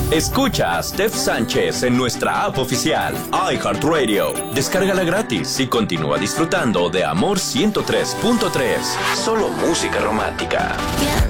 Escucha a Steph Sánchez en nuestra app oficial, iHeartRadio. Descárgala gratis y continúa disfrutando de Amor 103.3. Solo música romántica.